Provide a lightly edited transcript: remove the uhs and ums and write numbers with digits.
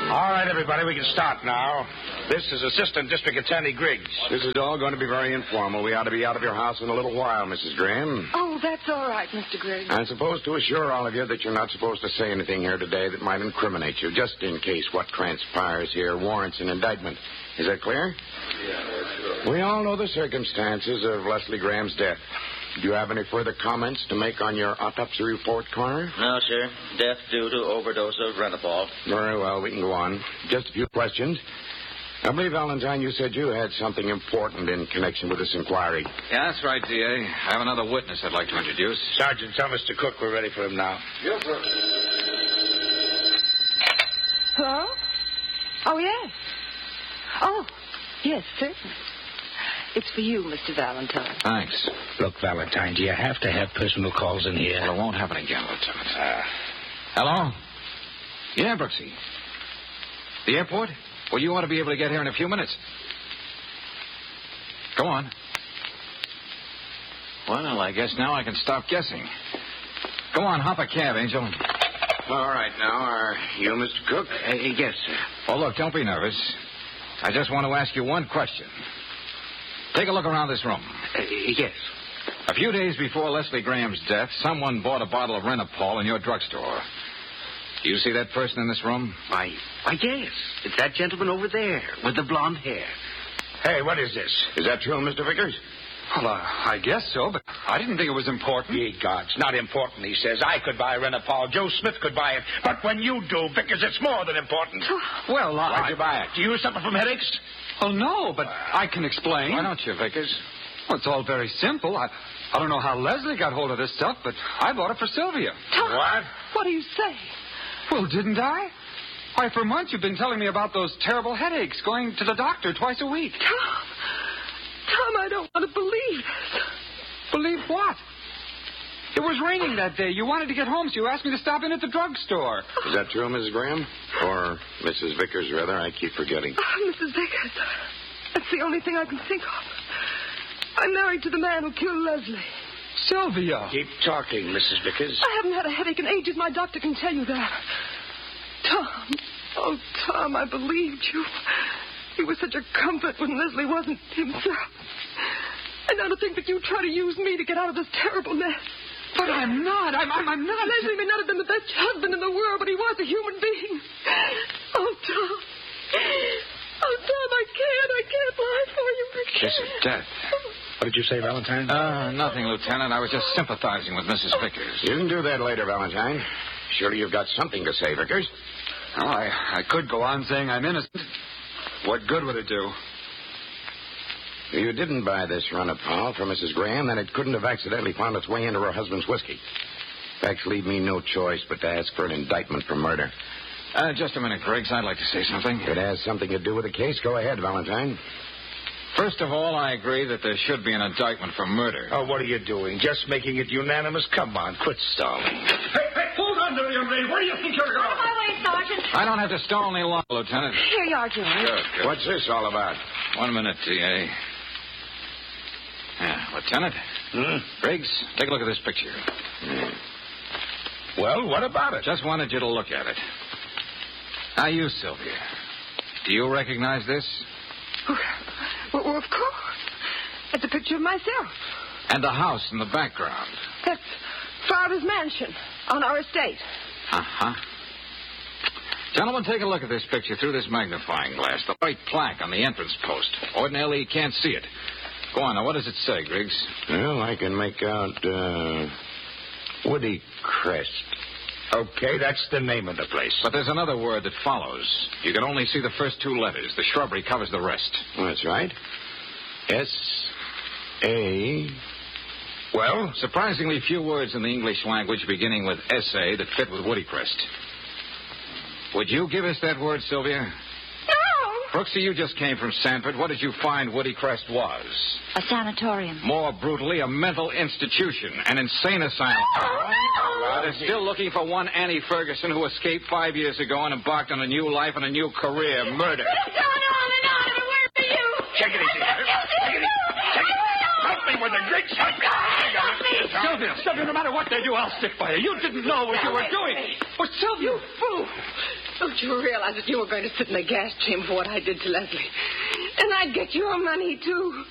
All right, everybody, we can start now. This is Assistant District Attorney Griggs. This is all going to be very informal. We ought to be out of your house in a little while, Mrs. Graham. Oh, that's all right, Mr. Griggs. I'm supposed to assure all of you that you're not supposed to say anything here today that might incriminate you, just in case what transpires here warrants an indictment. Is that clear? Yeah, sure. We all know the circumstances of Leslie Graham's death. Do you have any further comments to make on your autopsy report, Coroner? No, sir. Death due to overdose of Renapol. Very well, we can go on. Just a few questions. I believe, Valentine, you said you had something important in connection with this inquiry. Yeah, that's right, D.A. I have another witness I'd like to introduce. Sergeant, tell Mr. Cook we're ready for him now. Yes, sir. Hello? Oh, yes. Oh, yes, certainly. It's for you, Mr. Valentine. Thanks. Look, Valentine, do you have to have personal calls in here? Well, it won't happen again, Lieutenant. Hello? Yeah, Brooksy. The airport? Well, you ought to be able to get here in a few minutes. Go on. Well, I guess now I can stop guessing. Go on, hop a cab, Angel. All right, now, are you Mr. Cook? Yes, sir. Oh, look, don't be nervous. I just want to ask you one question. Take a look around this room. Yes. A few days before Leslie Graham's death, someone bought a bottle of Renapol in your drugstore. Do you see that person in this room? Why, yes. It's that gentleman over there with the blonde hair. Hey, what is this? Is that true, Mr. Vickers? Well, I guess so, but I didn't think it was important. Ye gods, not important, he says. I could buy Renapol. Joe Smith could buy it. But when you do, Vickers, it's more than important. Well, Why'd you buy it? Do you suffer from headaches? Oh, no, but I can explain. Why don't you, Vickers? Well, it's all very simple. I don't know how Leslie got hold of this stuff, but I bought it for Sylvia. What? What do you say? Well, didn't I? Why, for months you've been telling me about those terrible headaches, going to the doctor twice a week. Tom, I don't want to believe this. Believe what? It was raining that day. You wanted to get home, so you asked me to stop in at the drugstore. Is that true, Mrs. Graham? Or Mrs. Vickers, rather? I keep forgetting. Mrs. Vickers, that's the only thing I can think of. I'm married to the man who killed Leslie. Sylvia. Keep talking, Mrs. Vickers. I haven't had a headache in ages. My doctor can tell you that. Tom. Oh, Tom, I believed you. He was such a comfort when Leslie wasn't himself. And now to think that you try to use me to get out of this terrible mess. But I'm not. I'm not. Leslie may not have been the best husband in the world, but he was a human being. Oh, Tom. Oh, Tom, I can't lie for you. I can't. Kiss of death. What did you say, Valentine? Nothing, Lieutenant. I was just sympathizing with Mrs. Vickers. You can do that later, Valentine. Surely you've got something to say, Vickers. Oh, I could go on saying I'm innocent. What good would it do? If you didn't buy this Renapol from Mrs. Graham, then it couldn't have accidentally found its way into her husband's whiskey. Facts leave me no choice but to ask for an indictment for murder. Just a minute, Griggs. I'd like to say something. If it has something to do with the case, go ahead, Valentine. First of all, I agree that there should be an indictment for murder. Oh, what are you doing? Just making it unanimous? Come on, quit stalling. Hey, hold on there, young lady. Where do you think you're going? On my way, Sergeant. I don't have to stall any longer, Lieutenant. Here you are, Jimmy. Good. What's this all about? 1 minute, D.A. Yeah, Lieutenant. Briggs, take a look at this picture. Well, what about it? Just wanted you to look at it. Now, you, Sylvia. Do you recognize this? Well, of course. It's a picture of myself. And the house in the background. That's Father's mansion on our estate. Uh-huh. Gentlemen, take a look at this picture through this magnifying glass. The white plaque on the entrance post. Ordinarily, you can't see it. Go on, now, what does it say, Griggs? Well, I can make out, Woody Crest. Okay, that's the name of the place. But there's another word that follows. You can only see the first 2 letters. The shrubbery covers the rest. That's right. S-A... Well, surprisingly few words in the English language beginning with S-A that fit with Woody Crest. Would you give us that word, Sylvia? No! Brooksy, you just came from Sanford. What did you find Woody Crest was? A sanatorium. More brutally, a mental institution. An insane asylum. They're still looking for one Annie Ferguson who escaped 5 years ago and embarked on a new life and a new career. Murder. What's going on? Where are you? Take it easy. Take it easy. Help me with the Griggs. Sylvia, no matter what they do, I'll stick by you. You didn't know what you were doing. But Sylvia, You fool. Don't you realize that you were going to sit in the gas chamber for what I did to Leslie? And I'd get your money, too.